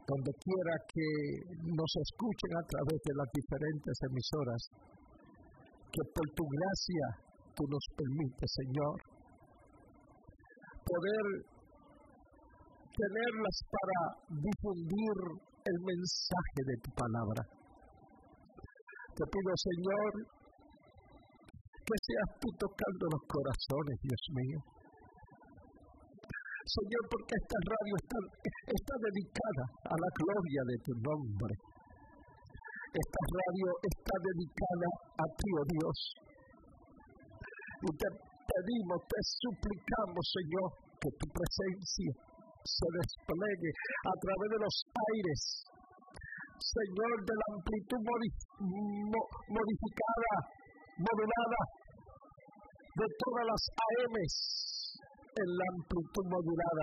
donde quiera que nos escuchen a través de las diferentes emisoras, que por tu gracia tú nos permites, Señor, poder tenerlas para difundir el mensaje de tu palabra. Te pido, Señor, que seas tú tocando los corazones, Dios mío. Señor, porque esta radio está dedicada a la gloria de tu nombre. Esta radio está dedicada a ti, oh Dios. Y te pedimos, te suplicamos, Señor, que tu presencia se despliegue a través de los aires, Señor, de la amplitud modificada, modulada, de todas las AMs en la amplitud modulada,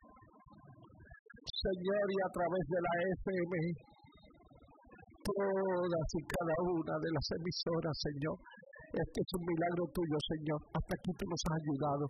Señor, y a través de la FM, todas y cada una de las emisoras, Señor. Este es un milagro tuyo, Señor. Hasta aquí tú nos has ayudado.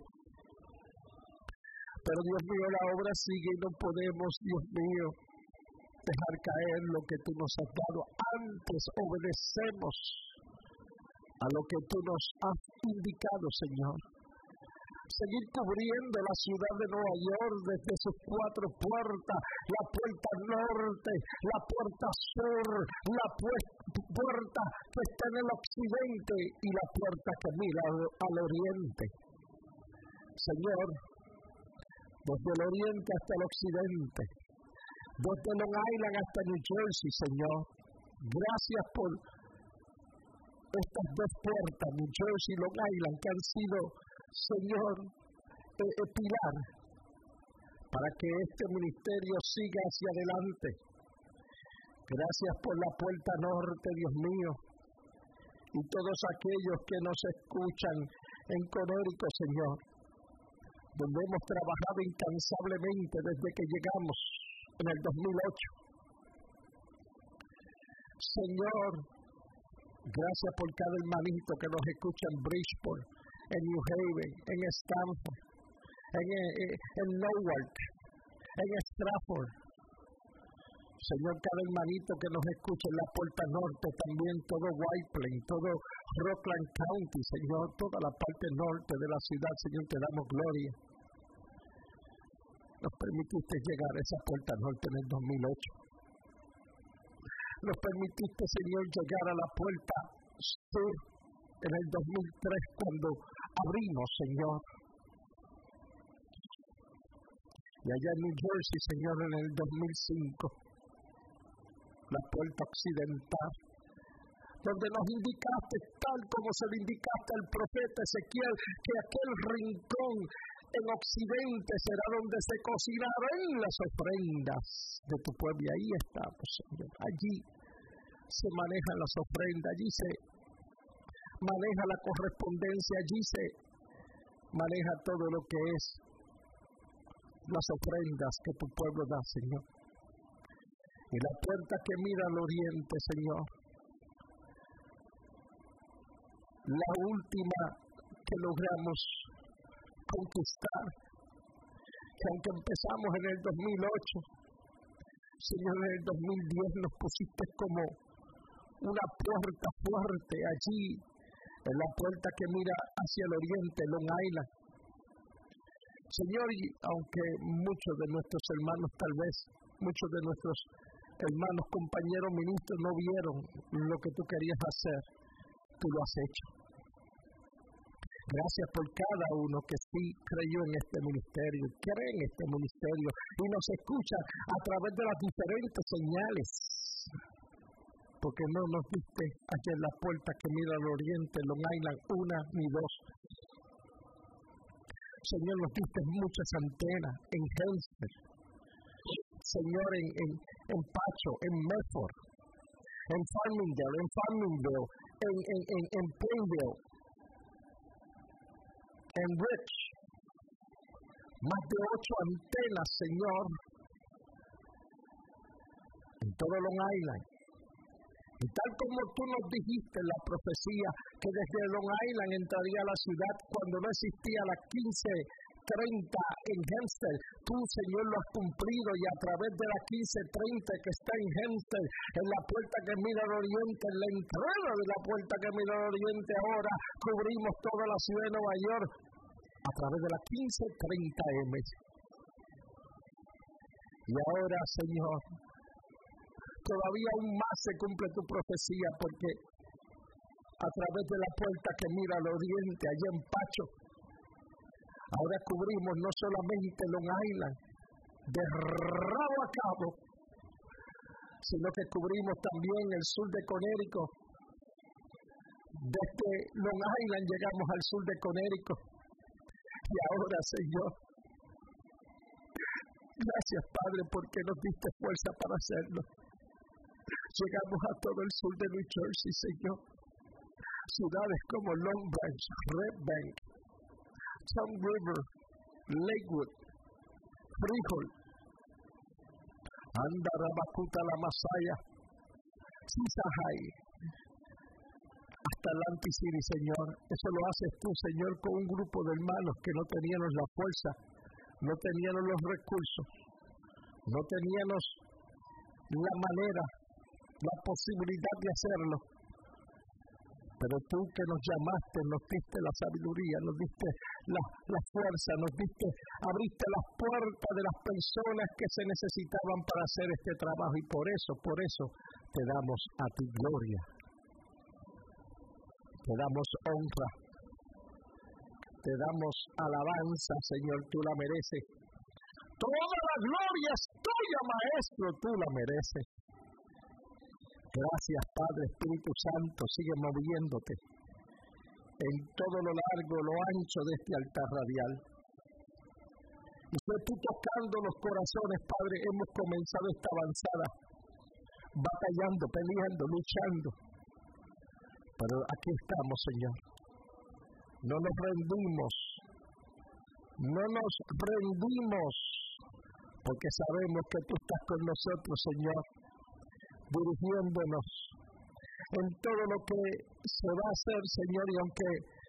Pero Dios mío, la obra sigue y no podemos, Dios mío, dejar caer lo que tú nos has dado. Antes obedecemos a lo que tú nos has indicado, Señor. Seguir cubriendo la ciudad de Nueva York desde sus 4 puertas, la puerta norte, la puerta sur, la puerta que está en el occidente y la puerta que mira al oriente. Señor, desde el oriente hasta el occidente, desde Long Island hasta New Jersey, Señor, gracias por estas 2 puertas, New Jersey y Long Island, que han sido, Señor, pilar para que este ministerio siga hacia adelante. Gracias por la puerta norte, Dios mío, y todos aquellos que nos escuchan en Connecticut, Señor, donde hemos trabajado incansablemente desde que llegamos en el 2008. Señor, gracias por cada hermanito que nos escucha en Bridgeport, en New Haven, en Stamford, en Newark, en Stratford. Señor, cada hermanito que nos escucha en la puerta norte, también todo White Plains, todo Rockland County, Señor, toda la parte norte de la ciudad, Señor, te damos gloria. Nos permitiste llegar a esa puerta norte en el 2008. Nos permitiste, Señor, llegar a la puerta sur en el 2003 cuando abrimos, Señor. Y allá en New Jersey, Señor, en el 2005, la puerta occidental, donde nos indicaste, tal como se le indicaste al profeta Ezequiel, que aquel rincón en occidente será donde se cocinarán las ofrendas de tu pueblo. Y ahí estamos, Señor. Allí se manejan las ofrendas, allí se maneja la correspondencia, allí se maneja todo lo que es las ofrendas que tu pueblo da, Señor. Y la puerta que mira al oriente, Señor, la última que logramos conquistar, que aunque empezamos en el 2008, Señor, en el 2010 nos pusiste como una puerta fuerte allí, en la puerta que mira hacia el oriente, Long Island. Señor, y aunque muchos de nuestros hermanos, tal vez, muchos de nuestros hermanos, compañeros ministros no vieron lo que tú querías hacer, tú lo has hecho. Gracias por cada uno que sí creyó en este ministerio, cree en este ministerio y nos escucha a través de las diferentes señales. Porque no nos diste aquí en la puerta que mira al oriente, Long Island, 1 ni 2. Señor, nos diste muchas antenas en Hempstead, Señor, en Pacho, en Medford, en Farmingdale, en Plainville, en Rich, más de 8 antenas, Señor, en todo Long Island. Y tal como tú nos dijiste en la profecía, que desde Long Island entraría a la ciudad cuando no existía las 15 en Hempstead, tú, Señor, lo has cumplido, y a través de la 1530 que está en Hempstead, en la puerta que mira al oriente, en la entrada de la puerta que mira al oriente, ahora cubrimos toda la ciudad de Nueva York a través de la 1530M. Y ahora, Señor, todavía aún más se cumple tu profecía, porque a través de la puerta que mira al oriente, allá en Pacho, ahora cubrimos no solamente Long Island, de rabo a cabo, sino que cubrimos también el sur de Connecticut. Desde Long Island llegamos al sur de Connecticut. Y ahora, Señor, gracias, Padre, porque nos diste fuerza para hacerlo. Llegamos a todo el sur de New Jersey, Señor. Ciudades como Long Branch, Red Bank, Tom River, Lakewood, Freehold, Andarabacuta, La Masaya, Cisajay, hasta Atlantic City, Señor. Eso lo haces tú, Señor, con un grupo de hermanos que no teníamos la fuerza, no teníamos los recursos, no teníamos la manera, la posibilidad de hacerlo. Pero tú que nos llamaste, nos diste la sabiduría, nos diste la fuerza, abriste las puertas de las personas que se necesitaban para hacer este trabajo. Y por eso te damos a ti gloria, te damos honra, te damos alabanza, Señor, tú la mereces. Toda la gloria es tuya, Maestro, tú la mereces. Gracias, Padre, Espíritu Santo, sigue moviéndote en todo lo largo, lo ancho de este altar radial. Y tú tocando los corazones, Padre, hemos comenzado esta avanzada, batallando, peleando, luchando. Pero aquí estamos, Señor. No nos rendimos, porque sabemos que tú estás con nosotros, Señor, dirigiéndonos en todo lo que se va a hacer, Señor, y aunque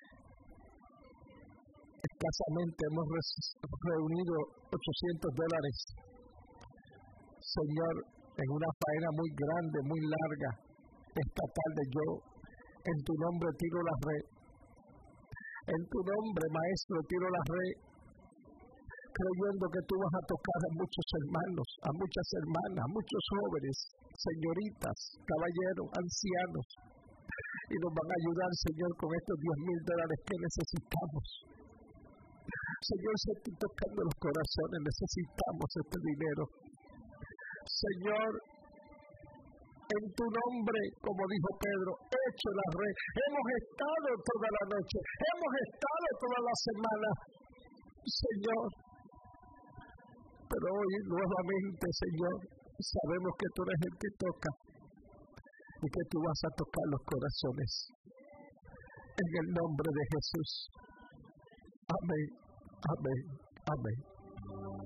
escasamente hemos reunido $800, Señor, en una faena muy grande, muy larga, esta tarde yo en tu nombre tiro la red, en tu nombre, Maestro, tiro la red, creyendo que tú vas a tocar a muchos hermanos, a muchas hermanas, a muchos jóvenes, señoritas, caballeros, ancianos, y nos van a ayudar, Señor, con estos $10,000 que necesitamos. Señor, se está tocando los corazones, necesitamos este dinero. Señor, en tu nombre, como dijo Pedro, echo la red. Hemos estado toda la noche, hemos estado toda la semana, Señor. Pero hoy nuevamente, Señor, sabemos que tú eres el que toca y que tú vas a tocar los corazones. En el nombre de Jesús. Amén, amén, amén.